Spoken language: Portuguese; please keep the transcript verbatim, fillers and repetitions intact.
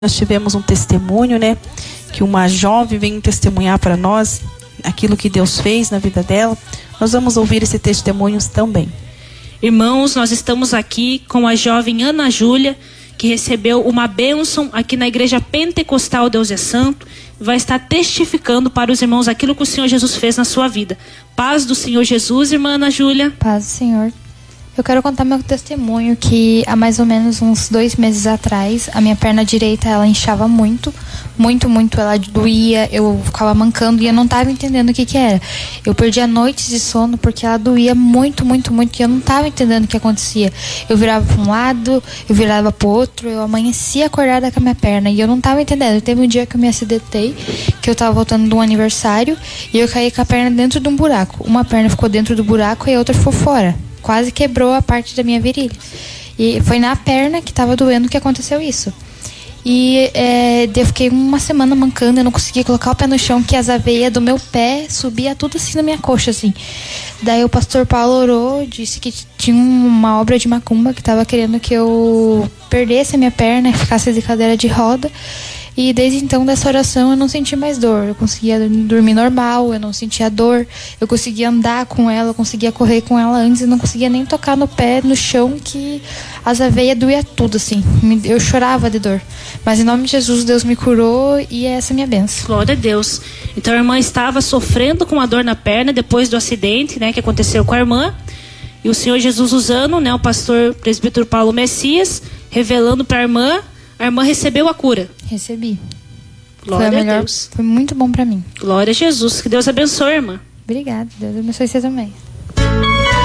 Nós tivemos um testemunho, né? Que uma jovem veio testemunhar para nós aquilo que Deus fez na vida dela. Nós vamos ouvir esse testemunho também. Irmãos, nós estamos aqui com a jovem Ana Júlia, que recebeu uma bênção aqui na Igreja Pentecostal Deus é Santo. Vai estar testificando para os irmãos aquilo que o Senhor Jesus fez na sua vida. Paz do Senhor Jesus, irmã Ana Júlia. Paz do Senhor. Eu quero contar meu testemunho que há mais ou menos uns dois meses atrás, a minha perna direita, ela inchava muito, muito, muito, ela doía, eu ficava mancando e eu não estava entendendo o que que era. Eu perdia noites de sono porque ela doía muito, muito, muito e eu não estava entendendo o que acontecia. Eu virava para um lado, eu virava para o outro, eu amanhecia acordada com a minha perna e eu não estava entendendo. Teve um dia que eu me acidentei, que eu estava voltando de um aniversário e eu caí com a perna dentro de um buraco. Uma perna ficou dentro do buraco e a outra ficou fora. Quase quebrou a parte da minha virilha. E foi na perna que estava doendo que aconteceu isso. E é, eu fiquei uma semana mancando, eu não conseguia colocar o pé no chão, que as aveias do meu pé subia tudo assim na minha coxa, assim. Daí o pastor Paulo orou, disse que tinha uma obra de macumba que estava querendo que eu perdesse a minha perna e ficasse de cadeira de roda. E desde então dessa oração eu não senti mais dor. Eu conseguia dormir normal, eu não sentia dor. Eu conseguia andar com ela, eu conseguia correr com ela antes. Eu não conseguia nem tocar no pé, no chão, que as aveias doía tudo, assim. Eu chorava de dor. Mas em nome de Jesus, Deus me curou e essa é a minha bênção. Glória a Deus. Então a irmã estava sofrendo com uma dor na perna depois do acidente, né, que aconteceu com a irmã. E o Senhor Jesus usando, né, o pastor presbítero Paulo Messias, revelando para a irmã. A irmã recebeu a cura. Recebi. Glória foi a melhor, a Deus. Foi muito bom pra mim. Glória a Jesus. Que Deus abençoe, irmã. Obrigada. Deus abençoe você também.